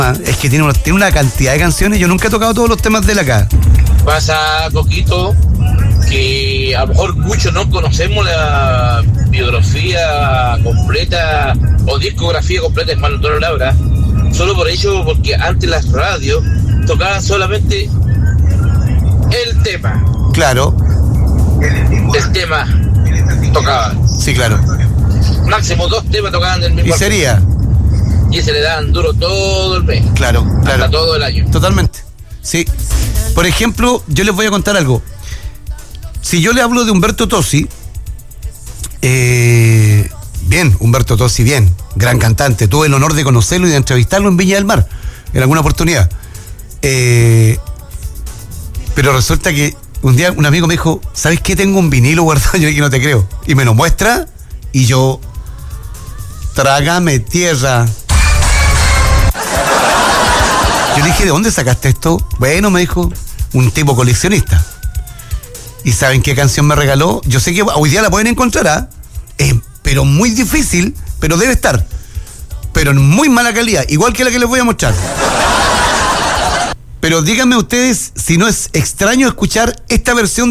Es que tiene una cantidad de canciones. Yo nunca he tocado todos los temas de él acá. Pasa, Coquito, que a lo mejor muchos no conocemos la biografía completa o discografía completa de Juan Antonio Labra, solo por ello, porque antes las radios tocaban solamente el tema. Claro. El tema tocaban. Sí, claro. Máximo 2 temas tocaban del mismo. ¿Y sería? Y se le dan duro todo el mes. Claro, claro. Hasta todo el año. Totalmente. Sí. Por ejemplo, yo les voy a contar algo. Si yo le hablo de Humberto Tozzi, bien, Humberto Tozzi, bien, gran cantante. Tuve el honor de conocerlo y de entrevistarlo en Viña del Mar, en alguna oportunidad. Pero resulta que un día un amigo me dijo, ¿sabes qué? Tengo un vinilo guardado. Yo le dije, no te creo. Y me lo muestra y yo, trágame tierra. Yo le dije, ¿de dónde sacaste esto? Bueno, me dijo, un tipo coleccionista. ¿Y saben qué canción me regaló? Yo sé que hoy día la pueden encontrar, pero muy difícil, pero debe estar. Pero en muy mala calidad, igual que la que les voy a mostrar. Pero díganme ustedes si no es extraño escuchar esta versión